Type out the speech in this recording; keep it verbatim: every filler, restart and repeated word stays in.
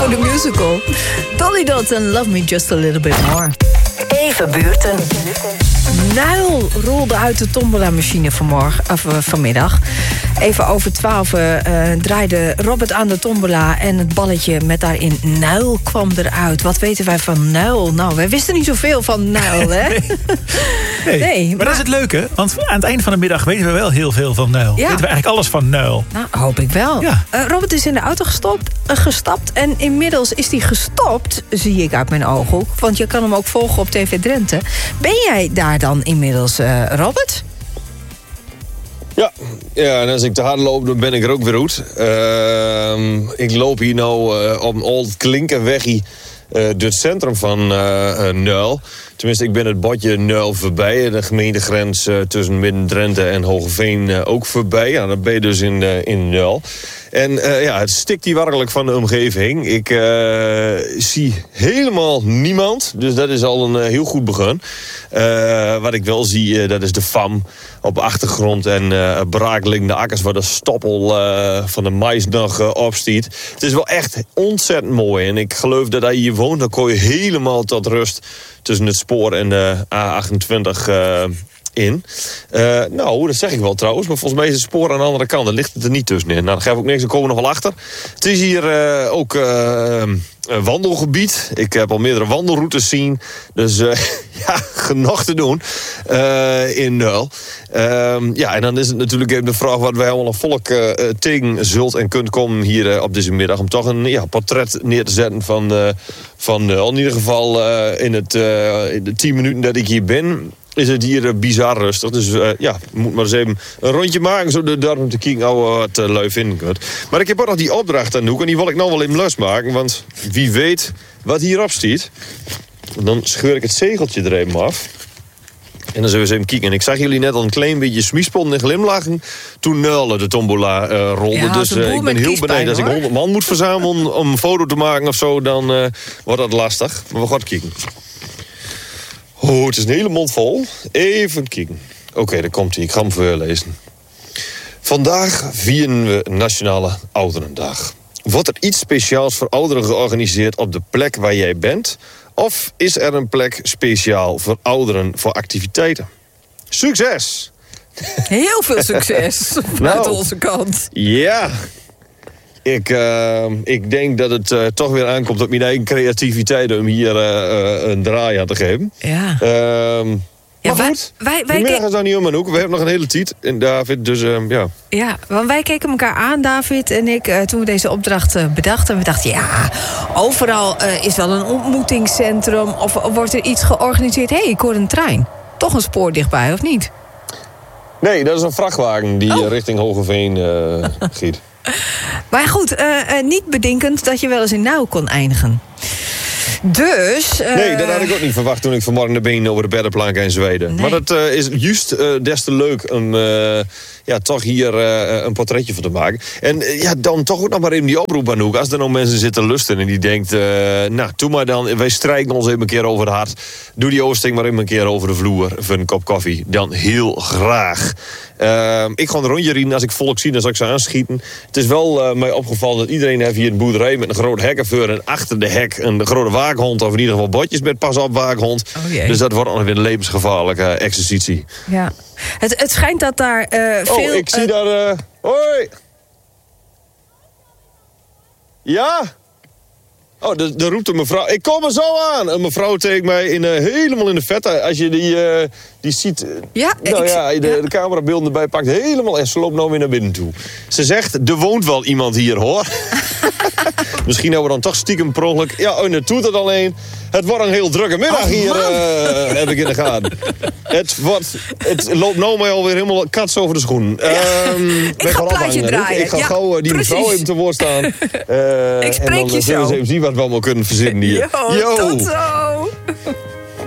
Oh, de musical. Dolly Dots and Love Me Just a Little Bit More. Even buurten. Nuil rolde uit de tombola-machine vanmorgen, of, uh, vanmiddag. Even over twaalf uh, draaide Robert aan de tombola... en het balletje met daarin Nuil kwam eruit. Wat weten wij van Nuil? Nou, wij wisten niet zoveel van Nuil, hè? nee. nee. nee maar, maar dat is het leuke, want aan het eind van de middag... weten we wel heel veel van Nuil. Ja. Weten we eigenlijk alles van Nuil. Nou, hoop ik wel. Ja. Uh, Robert is in de auto gestopt, uh, gestapt... en inmiddels is hij gestopt, zie ik uit mijn ooghoek... want je kan hem ook volgen op T V Drenthe. Ben jij daar dan inmiddels, uh, Robert? Ja. ja, en als ik te hard loop, dan ben ik er ook weer uit. Uh, ik loop hier nou uh, op een oud Klinkenweggie... Uh, door het centrum van uh, uh, Nuil. Tenminste, ik ben het bordje Nuil voorbij. De gemeentegrens uh, tussen Midden-Drenthe en Hogeveen uh, ook voorbij. Ja, dan ben je dus in, uh, in Nuil. En uh, ja, het stikt hier werkelijk van de omgeving. Ik uh, zie helemaal niemand. Dus dat is al een uh, heel goed begin. Uh, wat ik wel zie, uh, dat is de F A M op de achtergrond. En uh, brakelingende akkers waar de stoppel uh, van de mais nog uh, opstiet. Het is wel echt ontzettend mooi. En ik geloof dat hij hier woont, dan kon je helemaal tot rust tussen het spoor en de A achtentwintig uh, in. Uh, nou, dat zeg ik wel trouwens. Maar volgens mij is het spoor aan de andere kant. Dan ligt het er niet tussenin. Nou, dat geef ik niks. Dan komen we nog wel achter. Het is hier uh, ook uh, een wandelgebied. Ik heb al meerdere wandelroutes zien. Dus uh, ja, genoeg te doen uh, in Nuil. Uh, ja, en dan is het natuurlijk even de vraag... wat wij allemaal een volk uh, tegen zult en kunt komen hier uh, op deze middag... om toch een ja, portret neer te zetten van, uh, van Nuil. In ieder geval uh, in, het, uh, in de tien minuten dat ik hier ben... is het hier uh, bizar rustig. Dus uh, ja, moet maar eens even een rondje maken... zodat daarom te kijken oh, wat uh, lui vinden kunt. Maar ik heb ook nog die opdracht aan de hoek... en die wil ik nou wel even losmaken... want wie weet wat hierop staat. Dan scheur ik het zegeltje er even af... en dan zullen we eens even kijken. En ik zag jullie net al een klein beetje smiesponden en glimlachen... toen Nuil de tombola uh, rolde. Ja, dus uh, ik ben heel benieuwd. Als ik honderd man moet verzamelen om een foto te maken of zo... dan uh, wordt dat lastig. Maar we gaan kijken. Oh, het is een hele mond vol. Even kijken. Oké, okay, daar komt hij. Ik ga hem voorlezen. Vandaag vieren we Nationale Ouderendag. Wordt er iets speciaals voor ouderen georganiseerd op de plek waar jij bent? Of is er een plek speciaal voor ouderen voor activiteiten? Succes! Heel veel succes vanuit nou, onze kant. Ja. Ik, uh, ik denk dat het uh, toch weer aankomt op mijn eigen creativiteit... om hier uh, uh, een draai aan te geven. Ja. Uh, Ja, maar goed, wij, wij, wij de middag is dan niet om en hoek. We hebben nog een hele tijd in David, dus uh, ja. Ja, want wij keken elkaar aan, David en ik, uh, toen we deze opdracht uh, bedachten. We dachten, ja, overal uh, is wel een ontmoetingscentrum... of wordt er iets georganiseerd. Hé, hey, ik hoor een trein. Toch een spoor dichtbij, of niet? Nee, dat is een vrachtwagen die oh. richting Hogeveen uh, giet. Maar goed, uh, uh, niet bedenkend dat je wel eens in Nuil kon eindigen. Dus... Uh... Nee, dat had ik ook niet verwacht toen ik vanmorgen de been over de beddenplank in Zweden. Nee. Maar dat uh, is juist uh, des te leuk om uh, ja, toch hier uh, een portretje van te maken. En uh, ja, dan toch ook nog maar even die oproep aan Hoek. Als er nou mensen zitten lusten en die denkt... Uh, nou, doe maar dan, wij strijken ons even een keer over het hart. Doe die oosting maar even een keer over de vloer voor een kop koffie. Dan heel graag. Uh, ik ga een rondje rijden. Als ik volk zie, dan zal ik ze aanschieten. Het is wel uh, mij opgevallen dat iedereen heeft hier een boerderij met een groot hekkenveur. En achter de hek een grote waakhond. Of in ieder geval botjes met pas op waakhond. Oh dus dat wordt nog weer een levensgevaarlijke uh, exercitie. Ja. Het, het schijnt dat daar uh, veel... Oh, ik zie uh... daar... Uh... Hoi! Ja? Oh, daar roept een mevrouw... Ik kom er zo aan! Een mevrouw tegen mij in, uh, helemaal in de vette. Als je die, uh, die ziet... Ja, nou ik, ja, de, ja. de camerabeelden erbij pakt helemaal... en ze loopt nou weer naar binnen toe. Ze zegt, er woont wel iemand hier, hoor. Misschien hebben we dan toch stiekem per ongeluk... Ja, oh, naartoe het alleen. Het wordt een heel drukke middag oh, hier, uh, heb ik in de gaten. Het, wordt, het loopt nou mij alweer helemaal kats over de schoen. Ja. Um, ik ga een plaatje draaien. Ik ga ja, gauw uh, die precies. mevrouw even te woord staan. Uh, ik spreek en dan je zullen zo. we eens even zien wat we allemaal kunnen verzinnen hier. Yo, Yo. Tot zo!